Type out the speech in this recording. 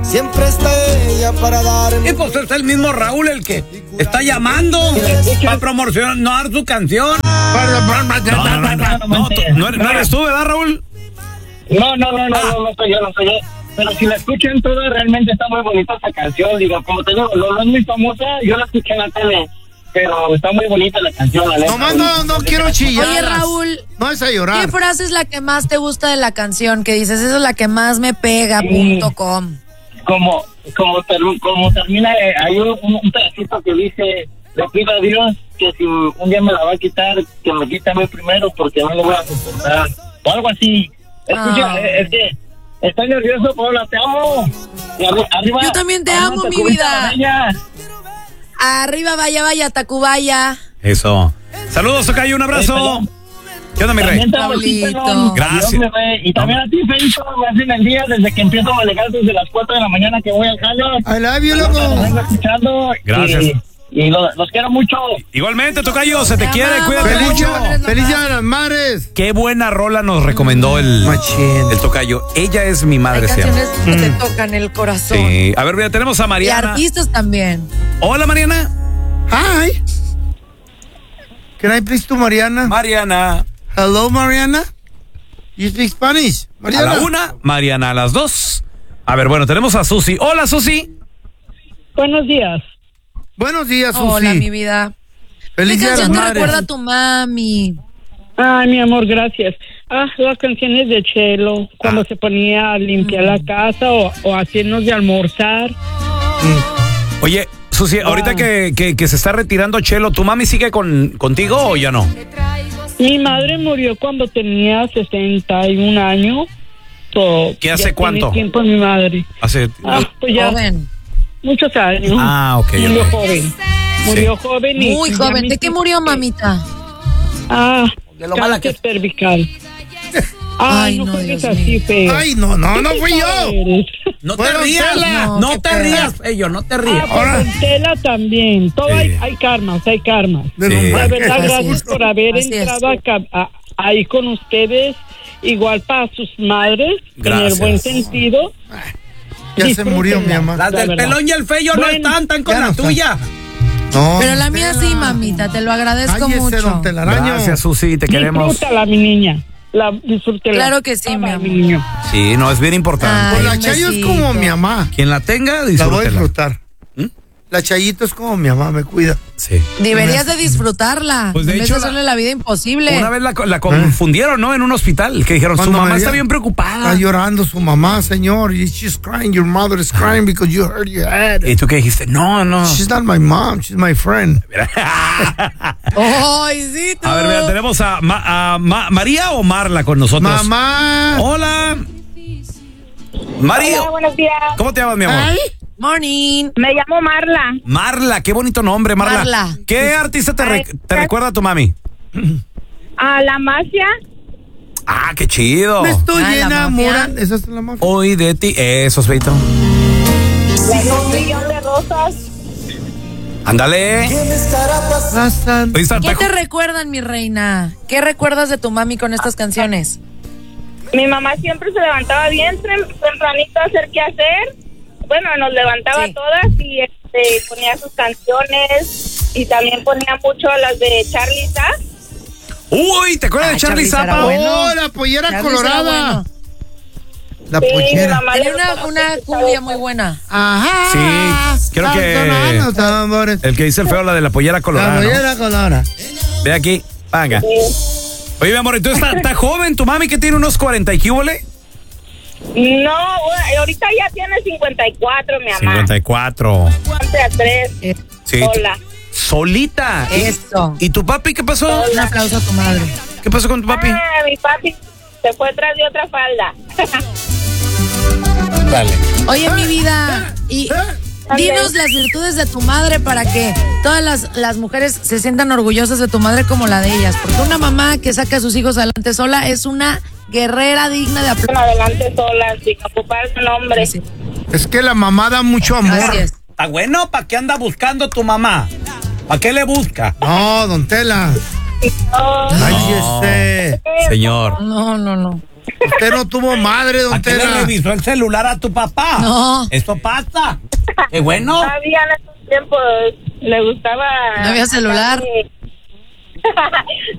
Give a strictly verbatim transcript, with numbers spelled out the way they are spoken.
siempre está ella para darme. Y pues es el mismo Raúl el que está llamando para promocionar su canción. No, no, no, no, no, no, no, no eres tú, ¿verdad, Raúl? No, no, no, no, ah. no, no soy yo, no soy yo. Pero si la escuchan toda, realmente está muy bonita esa canción. Digo, como te digo, no, no es muy famosa, yo la escuché en la tele. Pero está muy bonita la canción, la neta. No, no, no quiero chillar. Oye, Raúl, no es a llorar. ¿Qué frase es la que más te gusta de la canción? Que dices, esa es la que más me pega, punto com. Como, como, ter, como termina, eh, hay un, un pedacito que dice, le pido a Dios que si un día me la va a quitar, que me quite a mí primero porque no lo voy a soportar. O algo así. Escucha, ah. es, es que estoy nervioso, Paula, te amo. Y arri arriba, yo también te amo, mi vida. Arriba, vaya, vaya, Tacubaya. Eso. Saludos, Tocayo, un abrazo. ¿Qué onda, mi rey? Gracias. Dios, y también a ti, Feito, me hacen el día desde que empiezo a manejar desde las cuatro de la mañana que voy al jalo. I love you, loco. Los vengo escuchando. Gracias. Y, y los, los quiero mucho. Igualmente, Tocayo, se te, te quiere, cuídate feliz mucho. Feliz día de las madres. Qué buena rola nos recomendó el, el Tocayo. Ella es mi madre. Hay canciones que mm. te tocan el corazón. Sí. A ver, mira, tenemos a Mariana. Y artistas también. Hola, Mariana. Hi. Can I please to Mariana? Mariana. Hello, Mariana. You speak Spanish? Mariana. A la una, Mariana a las dos. A ver, bueno, tenemos a Susi. Hola, Susi. Buenos días. Buenos días, Susi. Hola, mi vida. Feliz ¿Qué día canción de te madres. recuerda a tu mami? Ay, mi amor, gracias. Ah, las canciones de Chelo, cuando ah. se ponía a limpiar mm. la casa o, o hacernos de almorzar. Mm. Oye, Susi, wow. ahorita que, que, que se está retirando Chelo, ¿tu mami sigue con, contigo o ya no? Mi madre murió cuando tenía sesenta y un años. So, ¿Qué hace cuánto? Tiene tiempo mi madre. Hace... Ah, pues ya joven. Muchos años. Ah, ok. Murió okay. joven. Murió sí. joven y... Muy joven. ¿De qué murió, mamita? Ah, de lo mala que... cervical. Ay, Ay, no, no juegues así, feo. Ay, no, no, no fui yo. No te bueno, rías, no, no te rías, ello, no te rías. Ah, pues en Tela también. Todo sí. hay, hay karmas, hay karmas. Sí. De verdad, gracias es. por haber así entrado a, a, ahí con ustedes. Igual para sus madres, gracias. en el buen sentido. Ya Disfrútenla. Se murió mi mamá. Las del pelón y el feyo bueno, no están tan con la no tuya. No, pero la mía sí, mamita, te lo agradezco cállese, mucho. Don Telaraño. Gracias, Susi, te queremos. Disfrútala, mi niña. La, disfrútela. Claro que sí, mi amor. Mi niño. Sí, no, es bien importante. Pues la Chayo es como mi mamá. Quien la tenga, disfrútela. La voy a disfrutar. ¿Mm? La Chayito es como mi mamá, me cuida. Sí. Deberías de disfrutarla. Pues de en hecho, vez de hacerle la vida imposible. Una vez la, la confundieron, ¿no? En un hospital. Que dijeron, su mamá está bien preocupada. Está llorando su mamá, señor. She's crying. Your mother is crying because you hurt your head. ¿Y tú qué dijiste? No, no. She's not my mom. She's my friend. ¡Ay, sí, tú! A ver, mira, tenemos a, Ma, a Ma, María o Marla con nosotros. Mamá. Hola. María. Hola, buenos días. ¿Cómo te llamas, mi amor? Ay. Morning. Me llamo Marla. Marla, qué bonito nombre, Marla. Marla. ¿Qué artista te, re, te recuerda a tu mami? A la Mafia. Ah, qué chido. Me estoy Ah, enamorando. Esa es la mafia. Hoy de ti. Eso es feito. Un millón de rosas. Ándale. ¿Qué te recuerdan, mi reina? ¿Qué recuerdas de tu mami con estas canciones? Mi mamá siempre se levantaba bien tempranito a hacer qué hacer. Bueno, nos levantaba sí. todas y este, ponía sus canciones y también ponía mucho las de Charly Sapp. Uy, ¿te acuerdas ah, de Charly Sapp? Bueno. Oh, la pollera Charly colorada. Bueno. La sí, pollera. Tenía una, una cumbia muy buena. Ajá. Sí, creo que el que dice el feo, la de la pollera colorada. La pollera ¿no? colorada. Ve aquí, venga. Sí. Oye, mi amor, ¿entonces está, está joven tu mami que tiene unos cuarenta y qué hubole? No, ahorita ya tiene cincuenta y cuatro, mi mamá. cincuenta y cuatro. cincuenta y tres. Eh, sí. Sola. Solita. Eso. ¿Y tu papi qué pasó? Sola. Un aplauso a tu madre. ¿Qué pasó con tu papi? Ah, mi papi se fue tras de otra falda. Dale. Oye, mi vida, y dinos las virtudes de tu madre para que todas las, las mujeres se sientan orgullosas de tu madre como la de ellas. Porque una mamá que saca a sus hijos adelante sola es una guerrera digna de aplauso. Adelante sola, sin ocupar su nombre. Sí. Es que la mamá da mucho amor. Gracias. ¿Está bueno? ¿Para qué anda buscando tu mamá? ¿Para qué le busca? No, don Tela. Oh. Ay, este. Señor. No, no, no. Usted no tuvo madre, don ¿A qué le Tela? revisó el celular a tu papá? No. Esto pasa. Qué bueno. Había en esos tiempos, le gustaba... No había celular. hablarme-